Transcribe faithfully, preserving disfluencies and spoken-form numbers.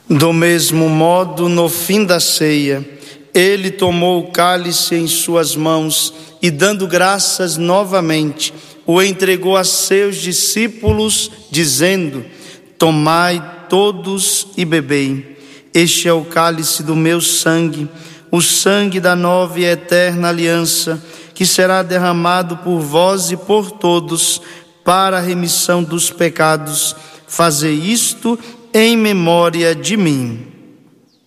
Do mesmo modo, no fim da ceia, ele tomou o cálice em suas mãos e, dando graças novamente, o entregou a seus discípulos, dizendo: tomai todos e bebei. Este é o cálice do meu sangue, o sangue da nova e eterna aliança, que será derramado por vós e por todos para a remissão dos pecados. Fazei isto em memória de mim.